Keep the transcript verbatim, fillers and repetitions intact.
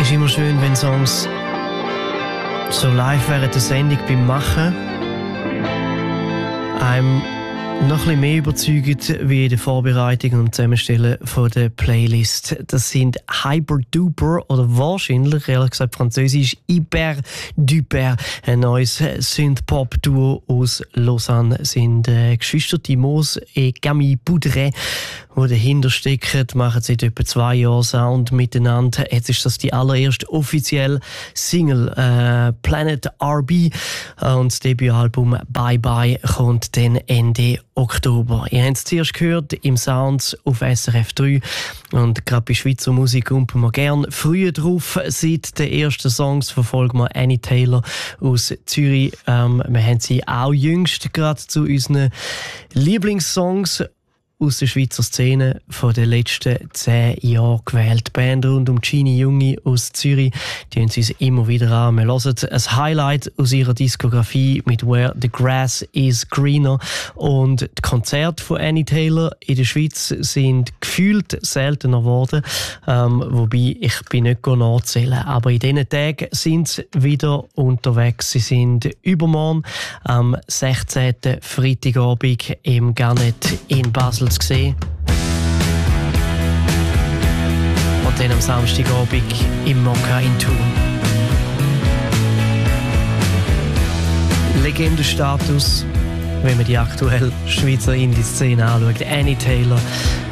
ist immer schön, wenn Songs so live während der Sendung beim Machen einem noch ein bisschen mehr überzeugend wie in der Vorbereitung und Zusammenstellen von der Playlist. Das sind Hyperduper oder wahrscheinlich, ehrlich gesagt französisch, Hyper Duper, ein neues Synth-Pop-Duo aus Lausanne. Sind äh, Geschwister Timos und Camille Poudret, die dahinter stecken, machen seit etwa zwei Jahren Sound miteinander. Jetzt ist das die allererste offizielle Single, äh, Planet R B, und das Debütalbum Bye Bye kommt dann Ende Oktober. Ihr habt es zuerst gehört im Sounds auf S R F drei, und gerade bei Schweizer Musik kommen wir gerne früher drauf. Seit den ersten Songs verfolgen wir Annie Taylor aus Zürich. Ähm, wir haben sie auch jüngst gerade zu unseren Lieblingssongs aus der Schweizer Szene von den letzten zehn Jahren gewählt. Die Band rund um Gini Jungi aus Zürich, die hören sie uns immer wieder an. Wir hören ein Highlight aus ihrer Diskografie mit «Where the Grass is Greener». Und die Konzerte von Annie Taylor in der Schweiz sind gefühlt seltener geworden. Ähm, wobei, ich bin nicht nachzählen. Aber in diesen Tagen sind sie wieder unterwegs. Sie sind übermorgen am sechzehnten Freitagabend im Garnet in Basel zu sehen. Und dann am Samstagabend im Mokka in Thun. Legendenstatus, wenn man die aktuelle Schweizer Indie-Szene anschaut. Annie Taylor